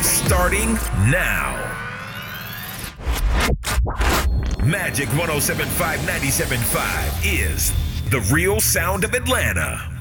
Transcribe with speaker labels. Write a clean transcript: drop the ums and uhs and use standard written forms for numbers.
Speaker 1: starting now. Magic 107.5 97.5 is the real sound of Atlanta.